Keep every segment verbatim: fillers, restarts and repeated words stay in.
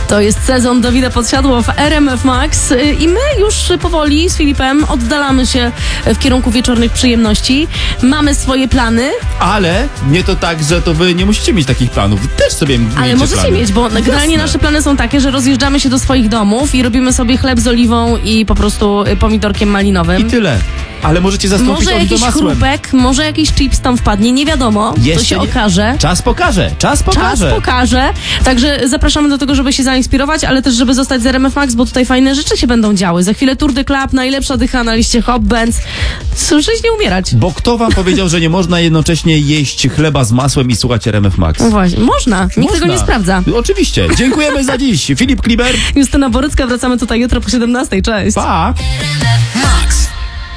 To jest sezon Dawida Podsiadło w R M F Max i my już powoli z Filipem oddalamy się w kierunku wieczornych przyjemności. Mamy swoje plany. Ale nie to tak, że to wy nie musicie mieć takich planów. Wy też sobie miejcie Ale możecie plany. mieć, bo generalnie Jasne. nasze plany są takie, że rozjeżdżamy się do swoich domów i robimy sobie chleb z oliwą i po prostu pomidorkiem malinowym. I tyle. Ale możecie zastąpić Może oliwę jakiś masłem. chrupek, może jakiś chips tam wpadnie, nie wiadomo. Jeszcze to się nie... okaże. Czas pokaże, czas pokaże. Czas pokaże. Także zapraszamy do tego, żeby się zainspirować, ale też, żeby zostać z R M F Max, bo tutaj fajne rzeczy się będą działy. Za chwilę Tour de Club, najlepsza dycha na liście Hop Bands. Żyć nie umierać. Bo kto wam powiedział, że nie można jednocześnie jeść chleba z masłem i słuchać R M F Max? No właśnie, można. Nikt Można. tego nie sprawdza. Oczywiście. Dziękujemy za dziś. Filip Kliber. Justyna Borycka, wracamy tutaj jutro po siedemnastej. Cześć. Pa. Max.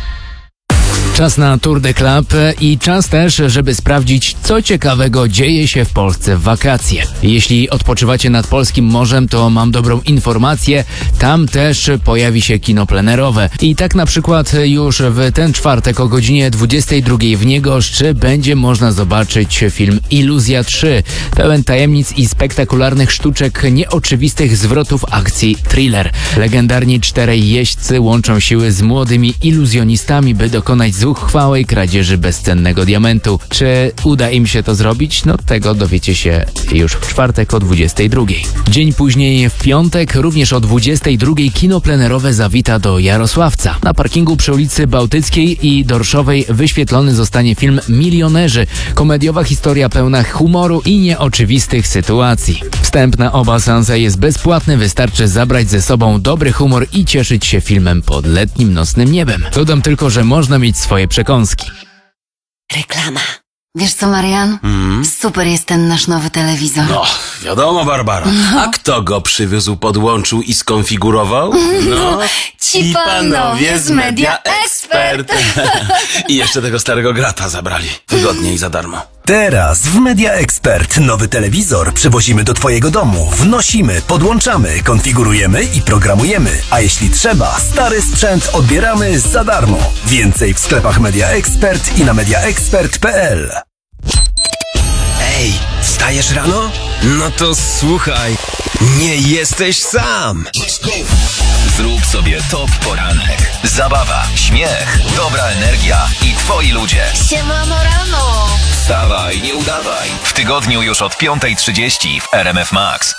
Czas na Tour de Club i czas też, żeby sprawdzić, co ciekawego dzieje się w Polsce w wakacje. Jeśli odpoczywacie nad polskim morzem, to mam dobrą informację. Tam też pojawi się kino plenerowe. I tak na przykład już w ten czwartek o godzinie dwudziestej drugiej w Niegoszczy będzie można zobaczyć film Iluzja trzy. Pełen tajemnic i spektakularnych sztuczek, nieoczywistych zwrotów akcji thriller. Legendarni czterej jeźdźcy łączą siły z młodymi iluzjonistami, by dokonać zuchwałej kradzieży bezcennego diamentu. Czy uda im się to zrobić? No tego dowiecie się już w czwartek o dwudziestej drugiej. Dzień później w piątek również o dwudziestej drugiej kino plenerowe zawita do Jarosławca. Na parkingu przy ulicy Bałtyckiej i Dorszowej wyświetlony zostanie film Milionerzy. Komediowa historia pełna humoru i nieoczywistych sytuacji. Wstęp na oba seanse jest bezpłatny, wystarczy zabrać ze sobą dobry humor i cieszyć się filmem pod letnim nocnym niebem. Dodam tylko, że można mieć swoje przekąski. Reklama. Wiesz co, Marian? Mm. Super jest ten nasz nowy telewizor. No, wiadomo, Barbara. A kto go przywiózł, podłączył i skonfigurował? No, Ci panowie z Media Expert. I jeszcze tego starego grata zabrali. Wygodnie i za darmo. Teraz w Media Expert nowy telewizor przywozimy do twojego domu. Wnosimy, podłączamy, konfigurujemy i programujemy. A jeśli trzeba, stary sprzęt odbieramy za darmo. Więcej w sklepach Media Expert i na mediaexpert kropka p l. Ej, wstajesz rano? No to słuchaj, nie jesteś sam. Zrób sobie top poranek. Zabawa, śmiech, dobra energia i twoi ludzie. Siemano rano. Wstawaj, nie udawaj. W tygodniu już od piątej trzydzieści w R M F Max.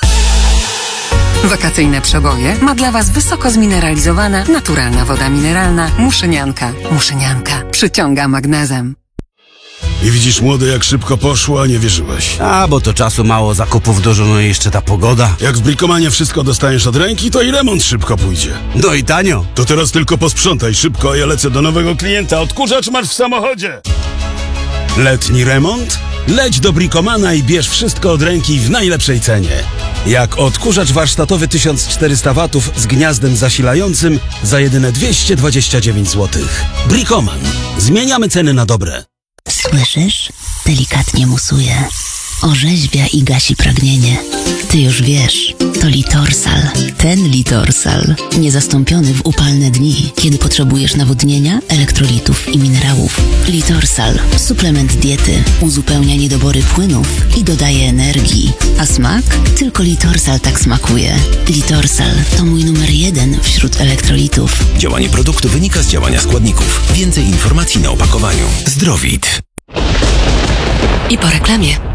Wakacyjne przeboje ma dla Was wysoko zmineralizowana, naturalna woda mineralna Muszynianka. Muszynianka przyciąga magnezem. I widzisz, młody, jak szybko poszło, a nie wierzyłeś. A, bo to czasu mało, zakupów dużo, no i jeszcze ta pogoda. Jak w Brikomanie wszystko dostaniesz od ręki, to i remont szybko pójdzie. No i tanio. To teraz tylko posprzątaj szybko, a ja lecę do nowego klienta. Odkurzacz masz w samochodzie. Letni remont? Leć do Brikomana i bierz wszystko od ręki w najlepszej cenie. Jak odkurzacz warsztatowy tysiąc czterysta watów z gniazdem zasilającym za jedyne dwieście dwadzieścia dziewięć złotych. Brikoman. Zmieniamy ceny na dobre. Słyszysz? Delikatnie musuje. Orzeźwia i gasi pragnienie. Ty już wiesz, to Litorsal. Ten Litorsal. Niezastąpiony w upalne dni, kiedy potrzebujesz nawodnienia, elektrolitów i minerałów. Litorsal. Suplement diety. Uzupełnia niedobory płynów i dodaje energii. A smak? Tylko Litorsal tak smakuje. Litorsal to mój numer jeden wśród elektrolitów. Działanie produktu wynika z działania składników. Więcej informacji na opakowaniu. Zdrowit. I po reklamie.